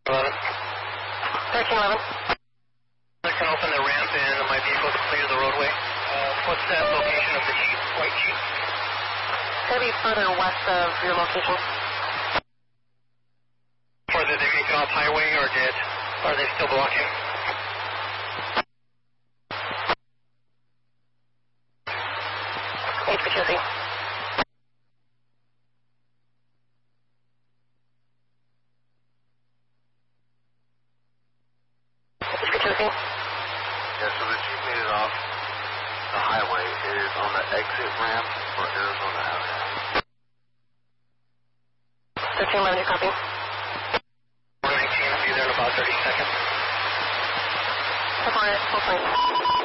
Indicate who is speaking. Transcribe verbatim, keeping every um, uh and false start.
Speaker 1: eleven.
Speaker 2: thirteen eleven.
Speaker 1: I can open the ramp and my vehicle is clear to the roadway. Uh, what's that location of the Jeep, white Jeep?
Speaker 2: It's going to be further west of your location.
Speaker 1: Or did they make it off highway or did, are they still blocking?
Speaker 2: Eight for choosing. Eight for choosing.
Speaker 3: Yeah, so the Jeep made it off the highway. It is on the exit ramp for Arizona Avenue.
Speaker 2: thirteen eleven, you copy?
Speaker 1: one nineteen, I'll be there in about thirty seconds.
Speaker 2: Upon it, full point.